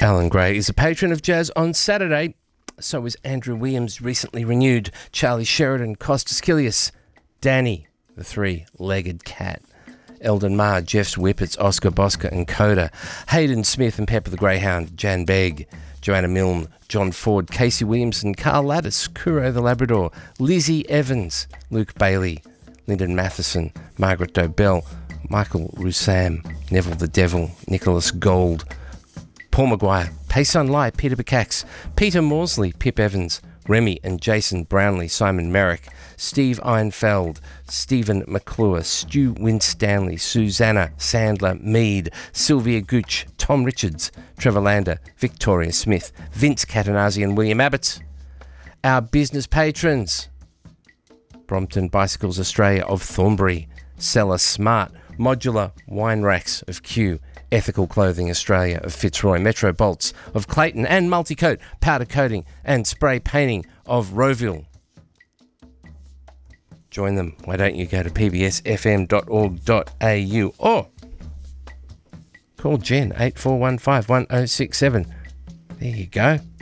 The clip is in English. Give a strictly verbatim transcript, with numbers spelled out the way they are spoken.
Alan Gray is a patron of jazz on Saturday. So is Andrew Williams, recently renewed, Charlie Sheridan, Costas Kilias, Danny, the three-legged cat, Eldon Marr, Jeff's Whippets, Oscar Bosca and Coda, Hayden Smith and Pepper the Greyhound, Jan Begg, Joanna Milne, John Ford, Casey Williamson, Carl Lattis, Kuro the Labrador, Lizzie Evans, Luke Bailey, Lyndon Matheson, Margaret Dobell, Michael Rusam, Neville the Devil, Nicholas Gold, Paul Maguire, Payson Lai, Peter Bakax, Peter Morsley, Pip Evans, Remy and Jason Brownlee, Simon Merrick, Steve Einfeld, Stephen McClure, Stu Winstanley, Susanna Sandler Mead, Sylvia Gooch, Tom Richards, Trevor Lander, Victoria Smith, Vince Catanazzi and William Abbott. Our business patrons: Brompton Bicycles Australia of Thornbury, Seller Smart, Modular Wine Racks of Kew, Ethical Clothing Australia of Fitzroy, Metro Bolts of Clayton, and Multicoat Powder Coating and Spray Painting of Rowville. Join them. Why don't you go to p b s f m dot org dot a u or call Jen eight four one five one oh six seven. There you go.